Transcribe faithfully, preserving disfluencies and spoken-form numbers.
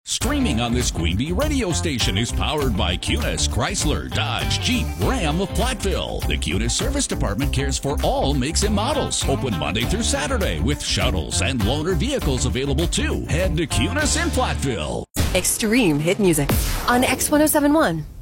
Streaming on this Queen Bee radio station is powered by Cunis, Chrysler, Dodge, Jeep, Ram of Platteville. The Cunis Service Department cares for all makes and models. Open Monday through Saturday with shuttles and loaner vehicles available too. Head to Cunis in Platteville. Extreme hit music on X ten seventy-one.